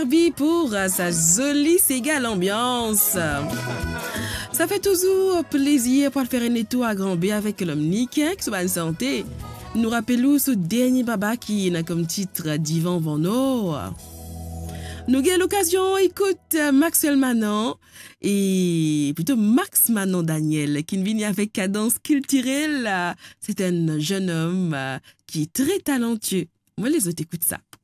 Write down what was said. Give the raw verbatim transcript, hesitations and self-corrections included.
Barbie pour euh, sa jolie ségale ambiance. Ça fait toujours plaisir pour faire un étour à grand B avec l'homme Nick, qui soit en santé. Nous rappelons ce dernier baba qui a comme titre Divan Vano. Nous avons l'occasion écoute Maxwell Manon et plutôt Max Manon Daniel qui vient avec cadence culturelle. C'est un jeune homme qui est très talentueux. Moi les autres écoutent ça.